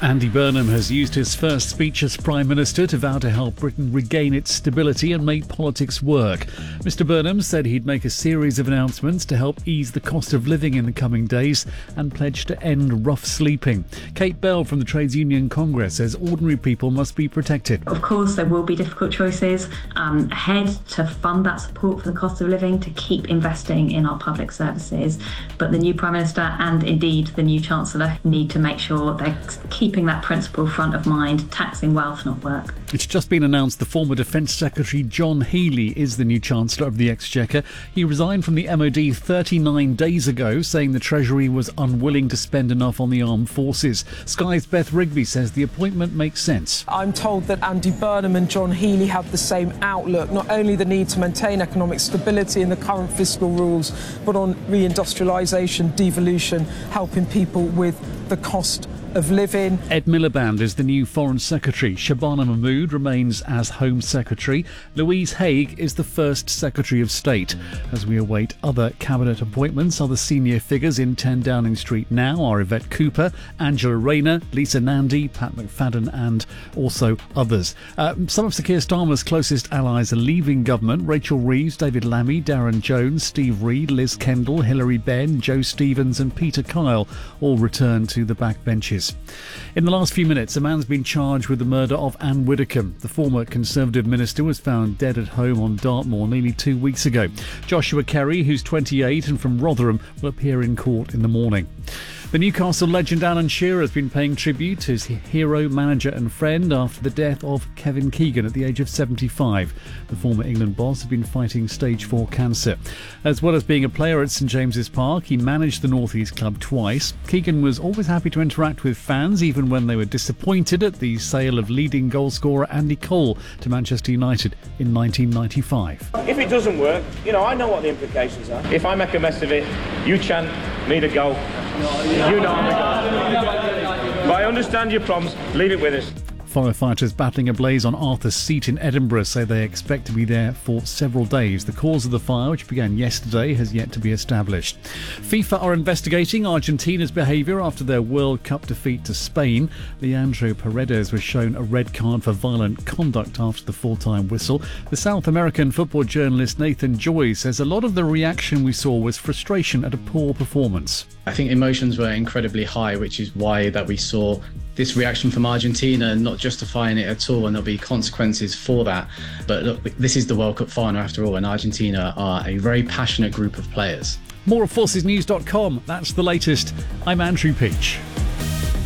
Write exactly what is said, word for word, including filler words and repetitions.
Andy Burnham has used his first speech as Prime Minister to vow to help Britain regain its stability and make politics work. Mister Burnham said he'd make a series of announcements to help ease the cost of living in the coming days and pledged to end rough sleeping. Kate Bell from the Trades Union Congress says ordinary people must be protected. Of course, there will be difficult choices um, ahead to fund that support for the cost of living, to keep investing in our public services. But the new Prime Minister and indeed the new Chancellor need to make sure they're keeping that principle front of mind, taxing wealth, not work. It's just been announced the former Defence Secretary John Healey is the new Chancellor of the Exchequer. He resigned from the M O D thirty-nine days ago, saying the Treasury was unwilling to spend enough on the armed forces. Sky's Beth Rigby says the appointment makes sense. I'm told that Andy Burnham and John Healey have the same outlook, not only the need to maintain economic stability in the current fiscal rules, but on reindustrialisation, devolution, helping people with the cost of living. Ed Miliband is the new Foreign Secretary. Shabana Mahmood remains as Home Secretary. Louise Haigh is the first Secretary of State. As we await other cabinet appointments, other senior figures in ten Downing Street now are Yvette Cooper, Angela Rayner, Lisa Nandy, Pat McFadden and also others. Uh, some of Sir Keir Starmer's closest allies are leaving government. Rachel Reeves, David Lammy, Darren Jones, Steve Reed, Liz Kendall, Hilary Benn, Joe Stevens and Peter Kyle all return to the backbenches. In the last few minutes, a man's been charged with the murder of Anne Widdecombe. The former Conservative minister was found dead at home on Dartmoor nearly two weeks ago. Joshua Kerry, who's twenty-eight and from Rotherham, will appear in court in the morning. The Newcastle legend Alan Shearer has been paying tribute to his hero, manager and friend after the death of Kevin Keegan at the age of seventy-five. The former England boss has been fighting stage four cancer. As well as being a player at St James's Park, he managed the North East club twice. Keegan was always happy to interact with fans, even when they were disappointed at the sale of leading goalscorer Andy Cole to Manchester United in nineteen ninety-five. If it doesn't work, you know, I know what the implications are. If I make a mess of it, you chant, need a goal. You know I'm a goal. But I understand your problems. Leave it with us. Firefighters battling a blaze on Arthur's Seat in Edinburgh say they expect to be there for several days. The cause of the fire, which began yesterday, has yet to be established. FIFA are investigating Argentina's behaviour after their World Cup defeat to Spain. Leandro Paredes was shown a red card for violent conduct after the full-time whistle. The South American football journalist Nathan Joy says a lot of the reaction we saw was frustration at a poor performance. I think emotions were incredibly high, which is why that we saw this reaction from Argentina and not justifying it at all, and there'll be consequences for that. But look, this is the World Cup final after all, and Argentina are a very passionate group of players. More at forces news dot com. That's the latest. I'm Andrew Peach.